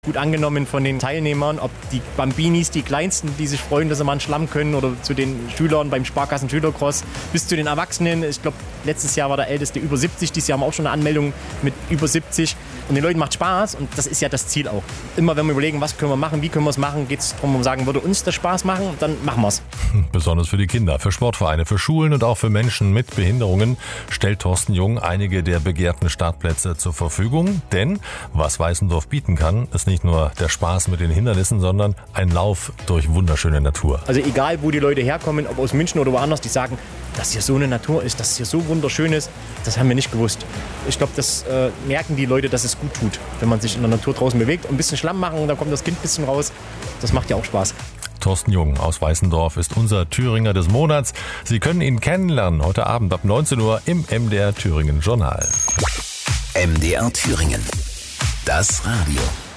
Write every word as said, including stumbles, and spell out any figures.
gut angenommen von den Teilnehmern, ob die Bambinis, die Kleinsten, die sich freuen, dass sie mal einen Schlamm können, oder zu den Schülern beim Sparkassen-Schülercross, bis zu den Erwachsenen. Ich glaube, letztes Jahr war der Älteste über siebzig, dieses Jahr haben wir auch schon eine Anmeldung mit über siebzig. Und den Leuten macht Spaß und das ist ja das Ziel auch. Immer wenn wir überlegen, was können wir machen, wie können wir es machen, geht es darum, sagen, würde uns das Spaß machen, dann machen wir es. Besonders für die Kinder, für Sportvereine, für Schulen und auch für Menschen mit Behinderungen stellt Thorsten Jung einige der begehrten Startplätze zur Verfügung. Denn was Weißendorf bieten kann, ist nicht nur der Spaß mit den Hindernissen, sondern ein Lauf durch wunderschöne Natur. Also egal, wo die Leute herkommen, ob aus München oder woanders, die sagen, dass hier so eine Natur ist, dass es hier so wunderschön ist, das haben wir nicht gewusst. Ich glaube, das äh, merken die Leute, dass es gut tut, wenn man sich in der Natur draußen bewegt und ein bisschen Schlamm machen und dann kommt das Kind ein bisschen raus. Das macht ja auch Spaß. Thorsten Jung aus Weißendorf ist unser Thüringer des Monats. Sie können ihn kennenlernen heute Abend ab neunzehn Uhr im M D R Thüringen Journal. M D R Thüringen. Das Radio.